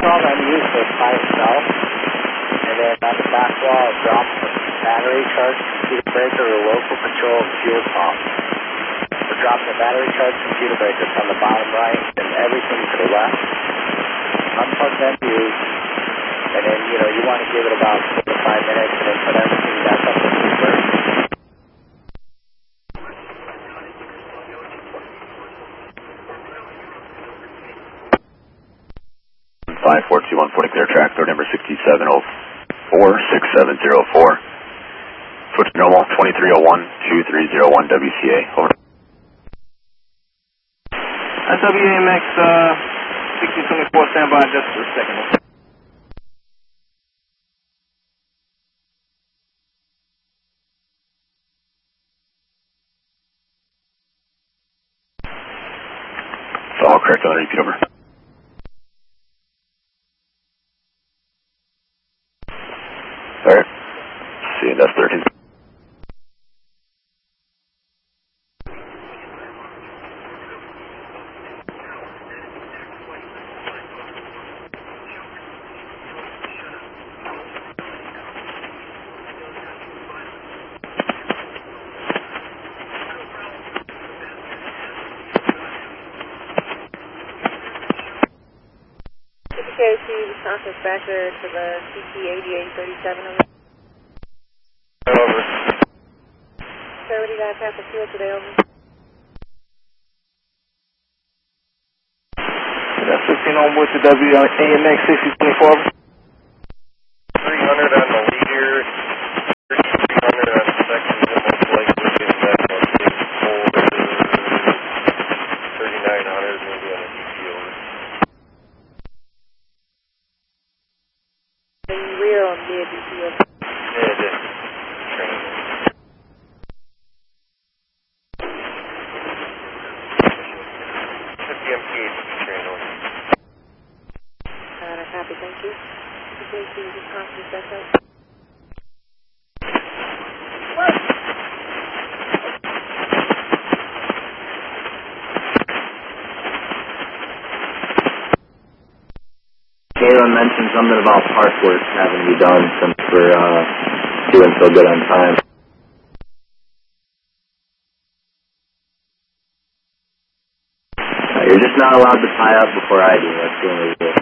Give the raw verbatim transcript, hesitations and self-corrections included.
all that use was by itself, and then on the back wall, drop the battery charged computer breaker or local control fuel pump. We're dropping the battery charged computer breakers on the bottom right, and everything to the left. Unplug them use, and then, you know, you want to give it about four to five minutes, and then put everything back up to the first. five four two one, forty clear track, third number sixty-seven oh four, six seven zero four. Switch to normal, twenty-three oh one, two three zero one W C A, over. That's W A M X uh, sixty twenty-four, stand by just for a second. It's all correct, I'll repeat over. Alright, see, that's thirteen. K C, Wisconsin dispatcher to the C T eighty-eight thirty-seven over. Over. Sir, what do you guys have for fuel today, over? That's fifteen onboard to W A M X sixty twenty-four. three hundred on the leader, three hundred on the second, and most likely getting back on six four, thirty-nine hundred maybe on the D P over. Rear on mid D P over. Yeah, it is. Training. fifty M P H D train over. Uh, copy, thank you. K C, Wisconsin dispatcher. Kayla mentioned something about park work having to be done since we're uh, doing so good on time. Uh, you're just not allowed to tie up before I do. That's the only rule.